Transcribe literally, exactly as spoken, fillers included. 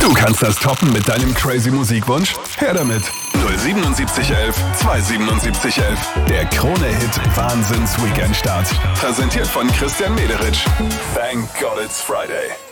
Du kannst das toppen mit deinem crazy Musikwunsch? Her damit. null siebenundsiebzig elf zweihundertsiebenundsiebzig elf. Der Krone-Hit Wahnsinns-Weekend-Start. Präsentiert von Christian Mederitsch. Thank God it's Friday.